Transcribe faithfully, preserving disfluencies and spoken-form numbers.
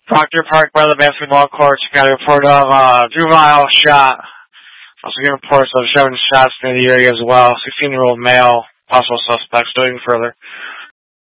Proctor Park by the basketball courts got a report of uh, juvenile shot. Also getting reports of seven shots in the area as well. sixteen-year-old male, possible suspects. Doing further.